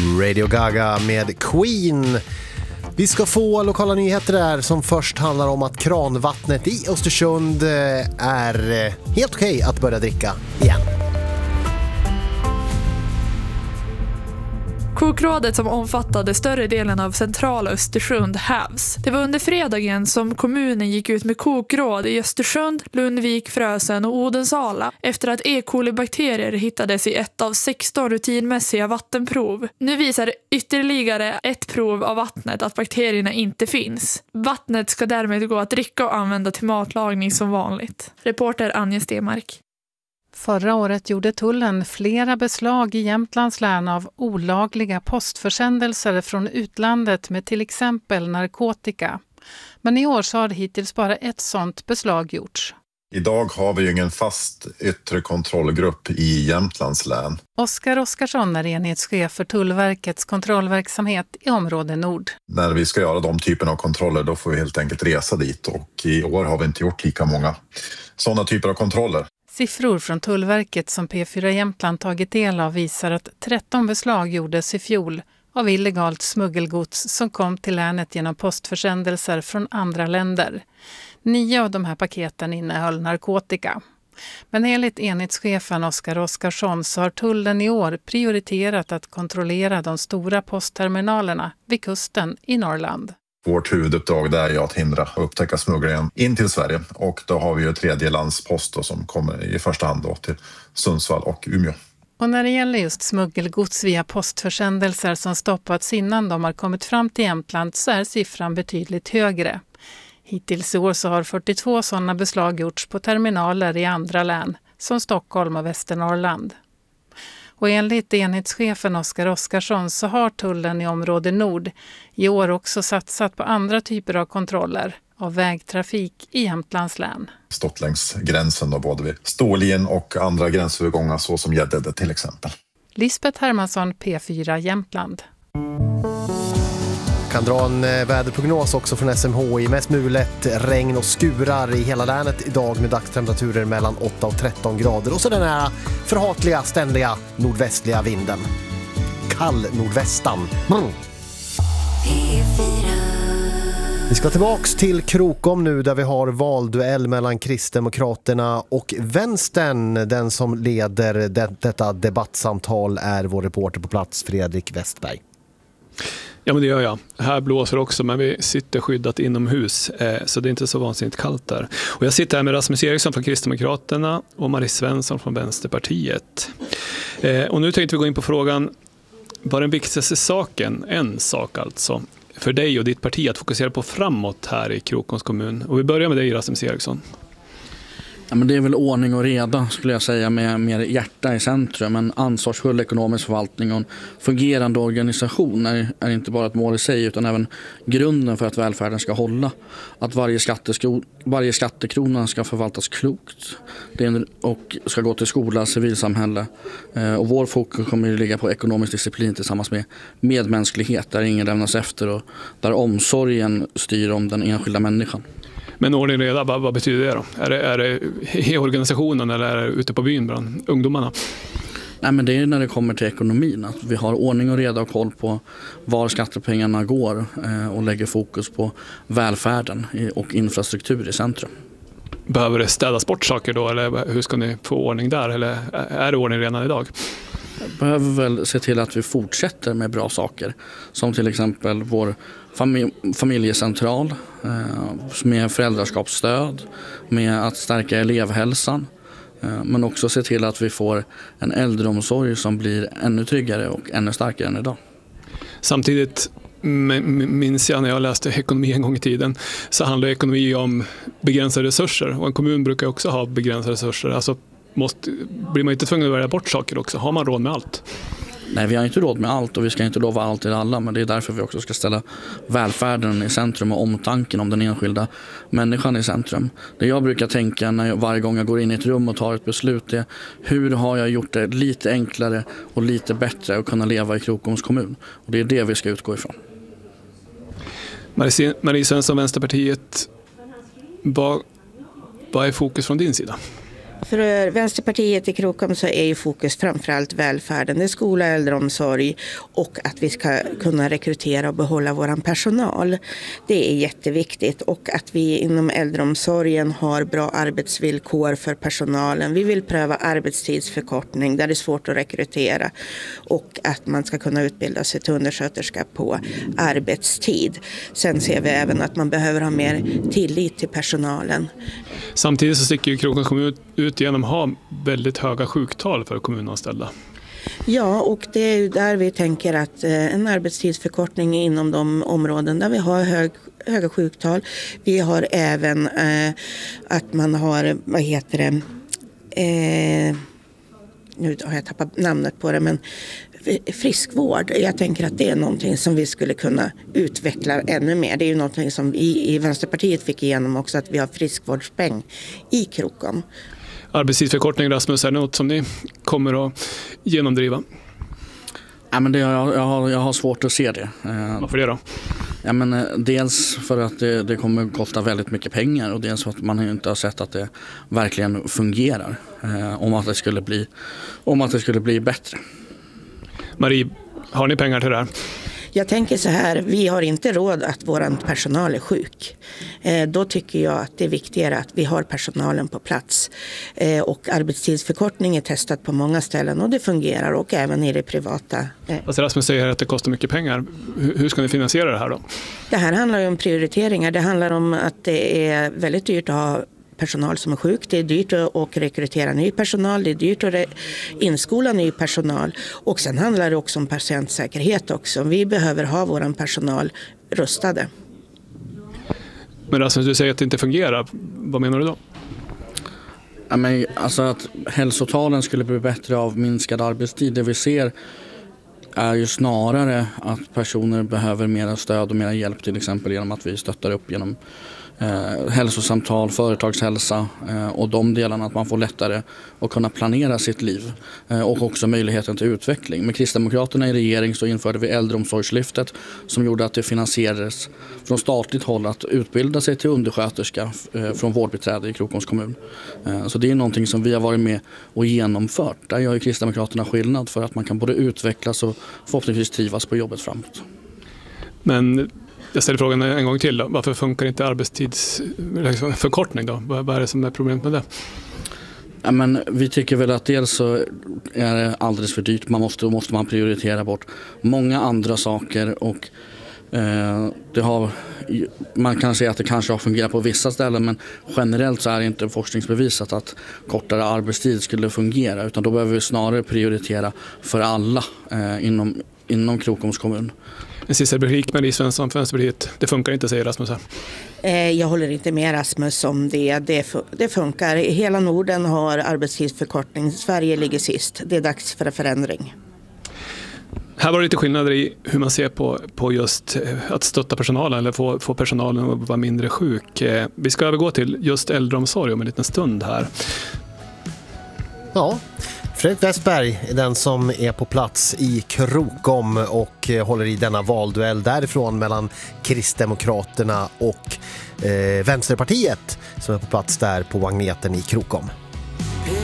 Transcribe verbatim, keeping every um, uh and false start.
Radio Gaga med Queen. Vi ska få lokala nyheter där som först handlar om att kranvattnet i Östersund är helt okej att börja dricka igen. Kokrådet som omfattade större delen av centrala Östersund hävs. Det var under fredagen som kommunen gick ut med kokråd i Östersund, Lundvik, Frösen och Odensala efter att E. coli-bakterier hittades i ett av sexton rutinmässiga vattenprov. Nu visar ytterligare ett prov av vattnet att bakterierna inte finns. Vattnet ska därmed gå att dricka och använda till matlagning som vanligt. Reporter Anja Stenmark. Förra året gjorde tullen flera beslag i Jämtlands län av olagliga postförsändelser från utlandet med till exempel narkotika. Men i år så har hittills bara ett sådant beslag gjorts. Idag har vi ju ingen fast yttre kontrollgrupp i Jämtlands län. Oskar Oskarsson är enhetschef för Tullverkets kontrollverksamhet i område Nord. När vi ska göra de typen av kontroller då får vi helt enkelt resa dit, och i år har vi inte gjort lika många sådana typer av kontroller. Siffror från Tullverket som P fyra Jämtland tagit del av visar att tretton beslag gjordes i fjol av illegalt smuggelgods som kom till länet genom postförsändelser från andra länder. Nio av de här paketen innehöll narkotika. Men enligt enhetschefen Oskar Oskarsson så har tullen i år prioriterat att kontrollera de stora postterminalerna vid kusten i Norrland. Vårt huvuduppdrag där är att hindra och upptäcka smugglingen in till Sverige, och då har vi ju tredjelandspost som kommer i första hand då till Sundsvall och Umeå. Och när det gäller just smuggelgods via postförsändelser som stoppats innan de har kommit fram till Jämtland så är siffran betydligt högre. Hittills i år så har fyrtiotvå sådana beslag gjorts på terminaler i andra län som Stockholm och Västernorrland. Och enligt enhetschefen Oskar Oskarsson så har tullen i område Nord i år också satsat på andra typer av kontroller av vägtrafik i Jämtlands län. Stått längs gränsen då, både vid Stålien och andra gränsövergångar så som Gäddede till exempel. Lisbeth Hermansson, P fyra Jämtland. Kan dra en väderprognos också från S M H I. Mest mulet regn och skurar i hela länet idag med dagstemperaturer mellan åtta och tretton grader. Och så den här förhatliga, ständiga nordvästliga vinden. Kall nordvästan. Mm. Vi ska tillbaks till Krokom nu där vi har valduell mellan Kristdemokraterna och Vänstern. Den som leder det, detta debattsamtal är vår reporter på plats, Fredrik Westberg. Ja, men det gör jag. Här blåser också, men vi sitter skyddat inomhus, eh, så det är inte så vansinnigt kallt där. Och jag sitter här med Rasmus Eriksson från Kristdemokraterna och Marie Svensson från Vänsterpartiet. Eh, och nu tänkte vi gå in på frågan, vad är den viktigaste saken, en sak alltså, för dig och ditt parti att fokusera på framåt här i Krokoms kommun? Och vi börjar med dig, Rasmus Eriksson. Ja, men det är väl ordning och reda skulle jag säga, med mer hjärta i centrum. En ansvarsfull ekonomisk förvaltning och en fungerande organisation är, är inte bara ett mål i sig utan även grunden för att välfärden ska hålla. Att varje, varje skattekrona ska förvaltas klokt det är en, och ska gå till skola, civilsamhälle. Eh, och vår fokus kommer att ligga på ekonomisk disciplin tillsammans med medmänsklighet där ingen lämnas efter och där omsorgen styr om den enskilda människan. Men ordning reda, vad, vad betyder det då? Är det, är det i organisationen eller är det ute på byn bland ungdomarna? Nej, men det är när det kommer till ekonomin. Att vi har ordning och reda och koll på var skattepengarna går eh, och lägger fokus på välfärden och infrastruktur i centrum. Behöver det städas bort saker då eller hur ska ni få ordning där? Eller är det ordning redan idag? Behöver väl se till att vi fortsätter med bra saker som till exempel vår familj- familjecentral eh, med föräldraskapsstöd, med att stärka elevhälsan eh, men också se till att vi får en äldreomsorg som blir ännu tryggare och ännu starkare än idag. Samtidigt minns jag när jag läste ekonomi en gång i tiden så handlar ekonomi om begränsade resurser och en kommun brukar också ha begränsade resurser. Alltså måste, blir man inte tvungen att välja bort saker också? Har man råd med allt? Nej, vi har inte råd med allt och vi ska inte lova allt till alla, men det är därför vi också ska ställa välfärden i centrum och omtanken om den enskilda människan i centrum. Det jag brukar tänka när jag, varje gång jag går in i ett rum och tar ett beslut är hur har jag gjort det lite enklare och lite bättre att kunna leva i Krokoms kommun. Och det är det vi ska utgå ifrån. Marie, Marie Svensson, Vänsterpartiet, vad, vad är fokus från din sida? För Vänsterpartiet i Krokom så är ju fokus framförallt välfärden. Det är skola, äldreomsorg och att vi ska kunna rekrytera och behålla vår personal. Det är jätteviktigt och att vi inom äldreomsorgen har bra arbetsvillkor för personalen. Vi vill pröva arbetstidsförkortning där det är svårt att rekrytera och att man ska kunna utbilda sig till undersköterska på arbetstid. Sen ser vi även att man behöver ha mer tillit till personalen. Samtidigt så sticker ju Krokoms kommun ut genom att ha väldigt höga sjuktal för kommunanställda. Ja, och det är ju där vi tänker att en arbetstidsförkortning inom de områden där vi har hög, höga sjuktal. Vi har även eh, att man har, vad heter det, eh, nu har jag tappat namnet på det, men friskvård. Jag tänker att det är någonting som vi skulle kunna utveckla ännu mer. Det är ju någonting som vi i Vänsterpartiet fick igenom också, att vi har friskvårdspeng i Krokom. Arbetstidsförkortning, Rasmus, är det något som ni kommer att genomdriva? Ja, men det, jag, jag, har, jag har svårt att se det. Varför det då? Ja, men dels för att det, det kommer kosta väldigt mycket pengar och dels för att man inte har sett att det verkligen fungerar. Eh, om, att det skulle bli, om att det skulle bli bättre. Marie, har ni pengar till det här? Jag tänker så här, vi har inte råd att vår personal är sjuk. Eh, då tycker jag att det är viktigare att vi har personalen på plats. Eh, och arbetstidsförkortning är testat på många ställen och det fungerar och även i det privata. Eh. Alltså Rasmus säger att det kostar mycket pengar. Hur, hur ska ni finansiera det här då? Det här handlar ju om prioriteringar. Det handlar om att det är väldigt dyrt att ha personal som är sjuk. Det är dyrt att rekrytera ny personal. Det är dyrt att inskola ny personal. Och sen handlar det också om patientsäkerhet också. Vi behöver ha vår personal rustade. Men Rasmus, du säger att det inte fungerar. Vad menar du då? Ja, men alltså att hälsotalen skulle bli bättre av minskad arbetstid. Det vi ser är ju snarare att personer behöver mer stöd och mer hjälp, till exempel genom att vi stöttar upp genom eh, hälsosamtal, företagshälsa eh, och de delarna, att man får lättare att kunna planera sitt liv eh, och också möjligheten till utveckling. Med Kristdemokraterna i regering så införde vi äldreomsorgslyftet som gjorde att det finansierades från statligt håll att utbilda sig till undersköterska eh, från vårdbiträde i Krokoms kommun. Eh, så det är någonting som vi har varit med och genomfört. Där gör ju Kristdemokraterna skillnad för att man kan både utvecklas och förhoppningsvis trivas på jobbet framåt. Men jag ställer frågan en gång till då. Varför funkar inte arbetstidsförkortning då? Vad är det som är problemet med det? Ja, men vi tycker väl att dels så är det alldeles för dyrt. Man måste, måste man prioritera bort många andra saker och eh, det har, man kan säga att det kanske har fungerat på vissa ställen, men generellt så är det inte forskningsbevisat att kortare arbetstid skulle fungera, utan då behöver vi snarare prioritera för alla eh, inom, inom Krokoms kommun. En sista replik med Marie Svensson för Vänsterpartiet. Det funkar inte, säger Rasmus här. Jag håller inte med Rasmus om det. Det funkar. Hela Norden har arbetstidsförkortning. Sverige ligger sist. Det är dags för en förändring. Här var det lite skillnader i hur man ser på, på just att stötta personalen eller få, få personalen att vara mindre sjuk. Vi ska övergå till just äldreomsorg om en liten stund här. Ja, Fredrik Westberg är den som är på plats i Krokom och håller i denna valduell därifrån mellan Kristdemokraterna och eh, Vänsterpartiet som är på plats där på magneten i Krokom.